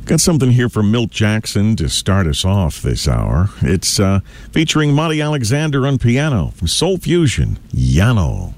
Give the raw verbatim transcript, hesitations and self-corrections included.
Got something here from Milt Jackson to start us off this hour. It's uh, featuring Monty Alexander on piano from Soul Fusion, Yano.